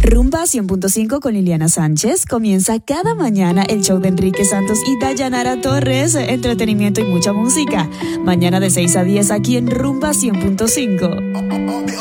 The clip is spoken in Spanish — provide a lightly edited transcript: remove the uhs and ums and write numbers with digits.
Rumba 100.5 con Liliana Sánchez comienza cada mañana el show de Enrique Santos y Dayanara Torres, entretenimiento y mucha música. Mañana de 6 a 10 aquí en Rumba 100.5.